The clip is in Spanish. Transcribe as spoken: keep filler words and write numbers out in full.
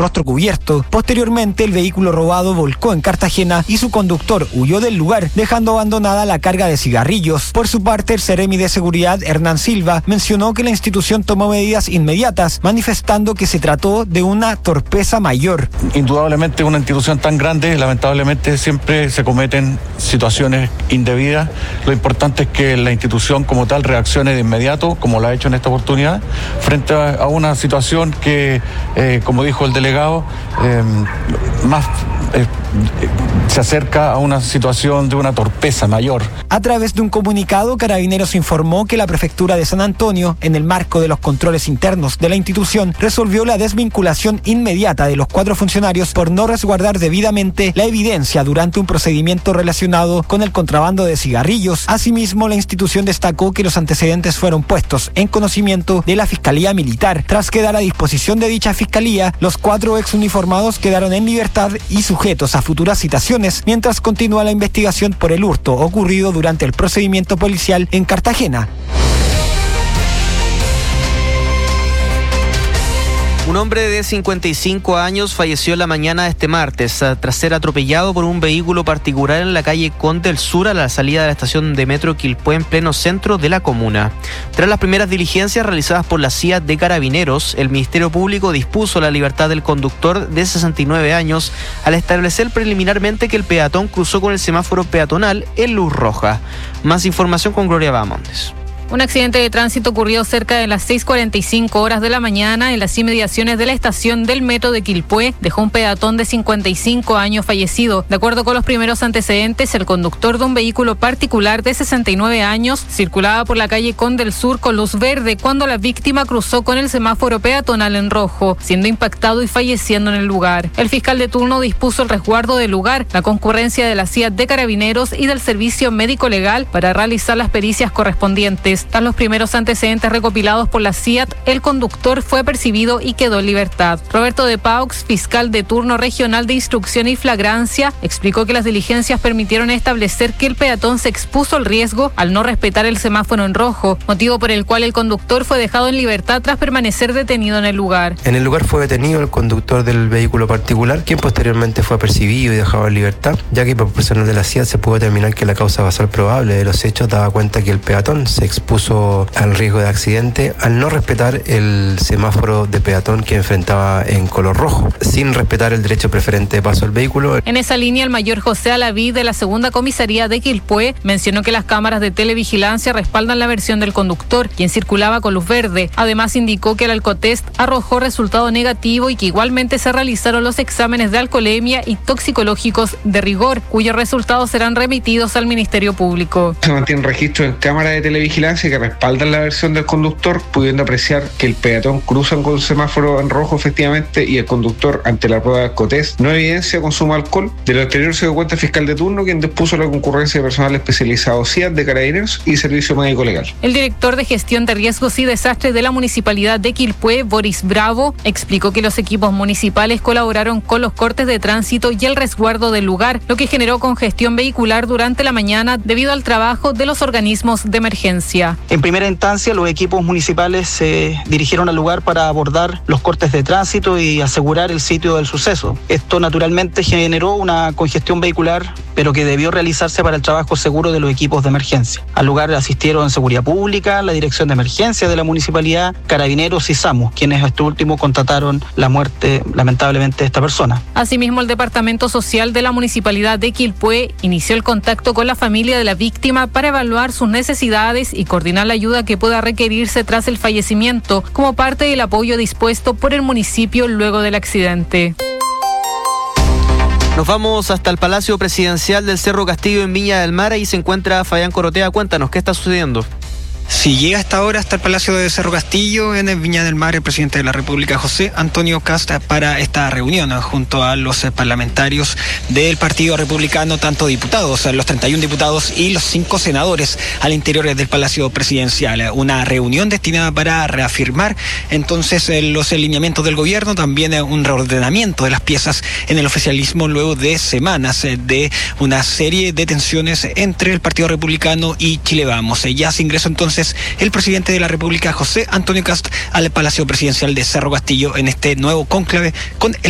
rostro cubierto. Posteriormente, el vehículo robado volcó en Cartagena y su conductor huyó del lugar, dejando abandonada la carga de cigarrillos. Por su parte, el Seremi de Seguridad, Hernán Silva, mencionó que la institución tomó medidas inmediatas, manifestando que se trató de una torpeza mayor. Indudablemente, una institución tan grande, lamentablemente siempre se cometen situaciones indebidas. Lo importante es que la institución como tal reaccione de inmediato, como lo ha hecho en esta oportunidad, frente a una situación que, eh, como dijo el delegado, eh, más eh, se acerca a una situación de una torpeza mayor. A través de un comunicado, Carabineros informó que la Prefectura de San Antonio, en el marco de los controles internos de la institución, resolvió la desvinculación inmediata de los cuatro funcionarios por no resguardar debidamente la evidencia durante un procedimiento relacionado con el contrabando de cigarrillos. Asimismo, la institución destacó que los antecedentes fueron puestos en conocimiento de la Fiscalía Militar. Tras quedar a disposición de dicha fiscalía, los cuatro exuniformados quedaron en libertad y sujetos a futuras citaciones, mientras continúa la investigación por el hurto ocurrido durante el procedimiento policial en Cartagena. Un hombre de cincuenta y cinco años falleció la mañana de este martes tras ser atropellado por un vehículo particular en la calle Conde del Sur a la salida de la estación de metro Quilpué en pleno centro de la comuna. Tras las primeras diligencias realizadas por la C I A de Carabineros, el Ministerio Público dispuso la libertad del conductor de sesenta y nueve años al establecer preliminarmente que el peatón cruzó con el semáforo peatonal en luz roja. Más información con Gloria Bamontes. Un accidente de tránsito ocurrió cerca de las seis cuarenta y cinco horas de la mañana en las inmediaciones de la estación del metro de Quilpué. Dejó un peatón de cincuenta y cinco años fallecido. De acuerdo con los primeros antecedentes, el conductor de un vehículo particular de sesenta y nueve años circulaba por la calle Conde del Sur con luz verde cuando la víctima cruzó con el semáforo peatonal en rojo, siendo impactado y falleciendo en el lugar. El fiscal de turno dispuso el resguardo del lugar, la concurrencia de la C I A de Carabineros y del Servicio Médico Legal para realizar las pericias correspondientes. Tras los primeros antecedentes recopilados por la C I A T, el conductor fue apercibido y quedó en libertad. Roberto de Paux, fiscal de turno regional de instrucción y flagrancia, explicó que las diligencias permitieron establecer que el peatón se expuso al riesgo al no respetar el semáforo en rojo, motivo por el cual el conductor fue dejado en libertad tras permanecer detenido en el lugar. En el lugar fue detenido el conductor del vehículo particular, quien posteriormente fue apercibido y dejado en libertad, ya que por personal de la C I A T se pudo determinar que la causa basal probable de los hechos daba cuenta que el peatón se expuso al riesgo de accidente al no respetar el semáforo de peatón que enfrentaba en color rojo, sin respetar el derecho preferente de paso al vehículo. En esa línea, el mayor José Alaví de la segunda comisaría de Quilpué mencionó que las cámaras de televigilancia respaldan la versión del conductor, quien circulaba con luz verde. Además, indicó que el alcotest arrojó resultado negativo y que igualmente se realizaron los exámenes de alcoholemia y toxicológicos de rigor, cuyos resultados serán remitidos al Ministerio Público. Se mantiene registro en cámara de televigilancia que respaldan la versión del conductor, pudiendo apreciar que el peatón cruza con el semáforo en rojo efectivamente y el conductor, ante la prueba de alcotest, no evidencia consumo de alcohol. De lo anterior se dio cuenta el fiscal de turno, quien dispuso la concurrencia de personal especializado C I A T de Carabineros y Servicio Médico Legal. El director de Gestión de Riesgos y Desastres de la Municipalidad de Quilpué, Boris Bravo, explicó que los equipos municipales colaboraron con los cortes de tránsito y el resguardo del lugar, lo que generó congestión vehicular durante la mañana debido al trabajo de los organismos de emergencia. En primera instancia, los equipos municipales se dirigieron al lugar para abordar los cortes de tránsito y asegurar el sitio del suceso. Esto naturalmente generó una congestión vehicular, pero que debió realizarse para el trabajo seguro de los equipos de emergencia. Al lugar asistieron Seguridad Pública, la Dirección de Emergencia de la Municipalidad, Carabineros y SAMU, quienes este último constataron la muerte, lamentablemente, de esta persona. Asimismo, el Departamento Social de la Municipalidad de Quilpué inició el contacto con la familia de la víctima para evaluar sus necesidades y coordinar la ayuda que pueda requerirse tras el fallecimiento, como parte del apoyo dispuesto por el municipio luego del accidente. Nos vamos hasta el Palacio Presidencial del Cerro Castillo en Viña del Mar. Ahí se encuentra Fabián Corotea. Cuéntanos, ¿qué está sucediendo? Si llega hasta ahora hasta el Palacio de Cerro Castillo, en el Viña del Mar, el presidente de la República, José Antonio Kast, para esta reunión junto a los parlamentarios del Partido Republicano, tanto diputados, los treinta y uno diputados y los cinco senadores al interior del Palacio Presidencial. Una reunión destinada para reafirmar entonces los lineamientos del gobierno, también un reordenamiento de las piezas en el oficialismo luego de semanas de una serie de tensiones entre el Partido Republicano y Chile Vamos. Ya se ingresó entonces el presidente de la República, José Antonio Kast, al Palacio Presidencial de Cerro Castillo en este nuevo cónclave con el